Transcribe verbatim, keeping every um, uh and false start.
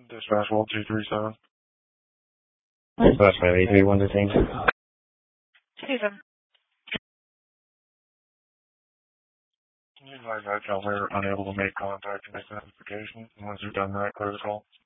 Dispatch World two three seven. Dispatch five eight three one detained. Susan. Can you advise that tell we're unable to make contact to make identification? Once you've done that, clear the call.